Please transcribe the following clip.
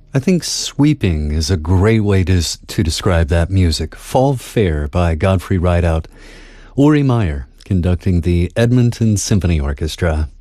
I think sweeping is a great way to describe that music. Fall Fair by Godfrey Rideout. Uri Meyer conducting the Edmonton Symphony Orchestra.